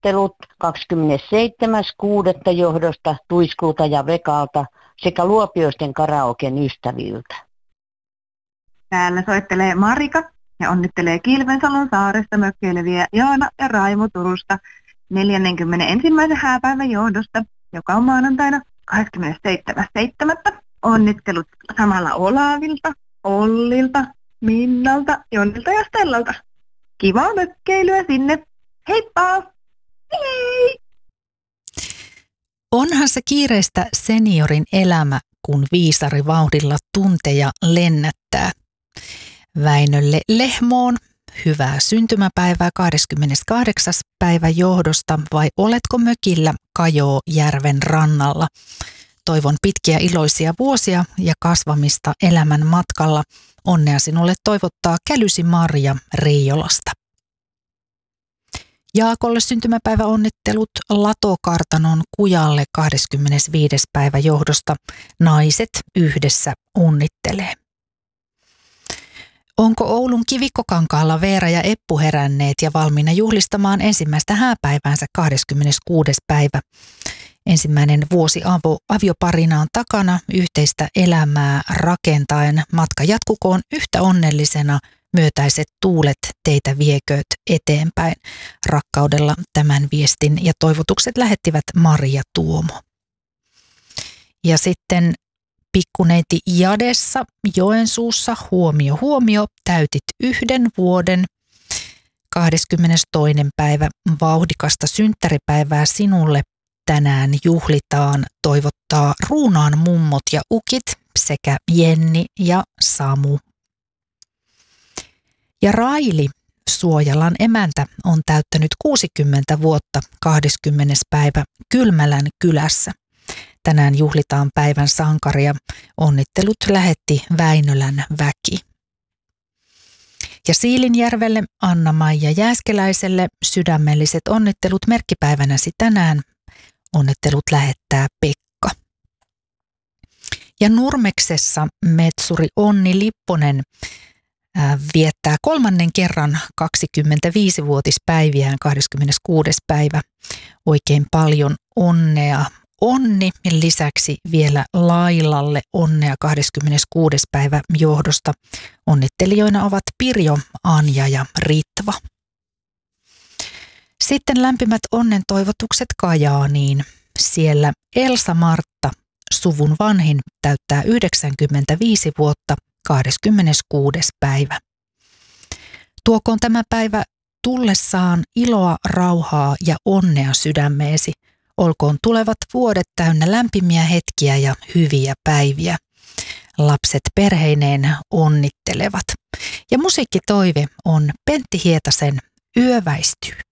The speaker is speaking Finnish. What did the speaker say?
onnittelut 27.6. johdosta Tuiskulta ja Vekalta sekä Luopioisten karaoken ystäviltä. Täällä soittelee Marika ja onnittelee Kilvensalon saaresta mökkeileviä Jaana ja Raimo Turusta 41. hääpäivän johdosta, joka on maanantaina 27.7. Onnittelut samalla Olavilta, Ollilta, Minnalta, Jonnilta ja Stellalta. Kivaa mökkeilyä sinne. Heippa! Hei! Onhan se kiireistä seniorin elämä, kun viisarivauhdilla tunteja lennättää. Väinölle Lehmoon hyvää syntymäpäivää 28. päivä johdosta, vai oletko mökillä Kajoojärven rannalla? Toivon pitkiä iloisia vuosia ja kasvamista elämän matkalla. Onnea sinulle toivottaa Kälysi Marja Riiolasta. Jaakolle syntymäpäivä onnittelut Latokartanon Kujalle 25. päivä johdosta. Naiset yhdessä onnittelee. Onko Oulun Kivikkokankaalla Veera ja Eppu heränneet ja valmiina juhlistamaan ensimmäistä hääpäiväänsä 26. päivä? Ensimmäinen vuosi avioparinaan takana, yhteistä elämää rakentaen. Matka jatkukoon yhtä onnellisena, myötäiset tuulet teitä viekööt eteenpäin. Rakkaudella tämän viestin ja toivotukset lähettivät Maria Tuomo. Ja sitten pikkuneiti Jadessa Joensuussa, huomio, täytit 1 vuoden. 22. päivä, vauhdikasta synttäripäivää sinulle. Tänään juhlitaan, toivottaa Ruunaan mummot ja ukit sekä Jenni ja Samu. Ja Raili, Suojalan emäntä, on täyttänyt 60 vuotta 20. päivä Kylmälän kylässä. Tänään juhlitaan päivän sankaria. Onnittelut lähetti Väinölän väki. Ja Siilinjärvelle Anna-Maija Jääskeläiselle sydämelliset onnittelut merkkipäivänäsi tänään. Onnittelut lähettää Pekka. Ja Nurmeksessa metsuri Onni Lipponen viettää 3. kerran 25-vuotispäiviään 26. päivä. Oikein paljon onnea Onni. Lisäksi vielä Lailalle onnea 26. päivä johdosta. Onnittelijoina ovat Pirjo, Anja ja Ritva. Sitten lämpimät onnen toivotukset Kajaaniin. Siellä Elsa Martta, suvun vanhin, täyttää 95 vuotta 26. päivä. Tuokoon tämä päivä tullessaan iloa, rauhaa ja onnea sydämeesi. Olkoon tulevat vuodet täynnä lämpimiä hetkiä ja hyviä päiviä. Lapset perheineen onnittelevat. Ja musiikkitoive on Pentti Hietasen Yö väistyy.